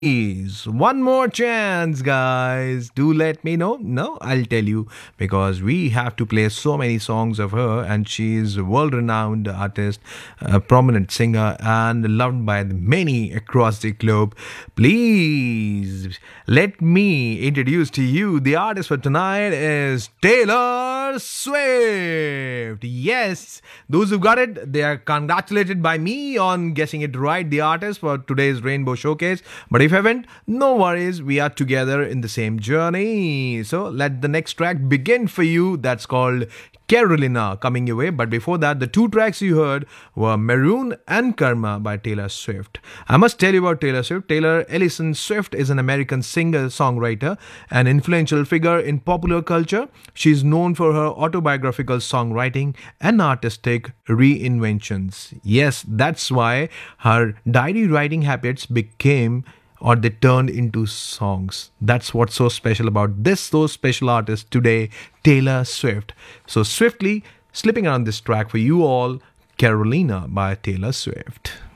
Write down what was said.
Please, one more chance, guys. Do let me know. No, I'll tell you because we have to play so many songs of her, and she is a world renowned artist, a prominent singer, and loved by the many across the globe. Please, let me introduce to you the artist for tonight is Taylor Swift. Yes, those who got it, they are congratulated by me on guessing it right, the artist for today's Rainbow Showcase. But if you haven't, no worries, we are together in the same journey. So let the next track begin for you. That's called Carolina coming your way. But before that, the two tracks you heard were Maroon and Karma by Taylor Swift. I must tell you about Taylor Swift. Taylor Ellison Swift is an American singer, songwriter, and influential figure in popular culture. She is known for her autobiographical songwriting and artistic reinventions. Yes, that's why her diary writing habits became or they turned into songs. That's what's so special about this so special artist today, Taylor Swift. So swiftly slipping around this track for you all, Carolina by Taylor Swift.